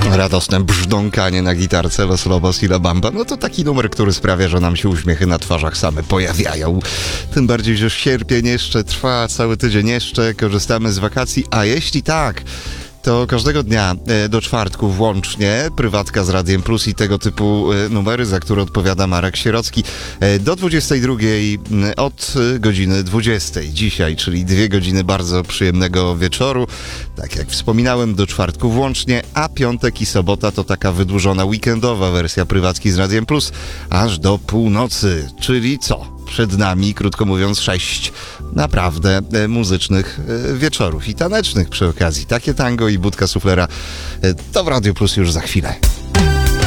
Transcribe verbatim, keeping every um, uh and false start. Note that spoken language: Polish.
radosne brzdąkanie na gitarce Los Lobos i La Bamba, no to taki numer, który sprawia, że nam się uśmiechy na twarzach same pojawiają. Tym bardziej, że sierpień jeszcze trwa, cały tydzień jeszcze, korzystamy z wakacji, a jeśli tak, to każdego dnia do czwartku włącznie, prywatka z Radiem Plus i tego typu numery, za które odpowiada Marek Sierocki, do dwudziestej drugiej od godziny dwudziestej dzisiaj, czyli dwie godziny bardzo przyjemnego wieczoru. Tak jak wspominałem, do czwartku włącznie, a piątek i sobota to taka wydłużona weekendowa wersja prywatki z Radiem Plus, aż do północy, czyli co? Przed nami, krótko mówiąc, sześć naprawdę e, muzycznych e, wieczorów i tanecznych przy okazji. Takie tango i budka suflera e, to w Radio Plus już za chwilę.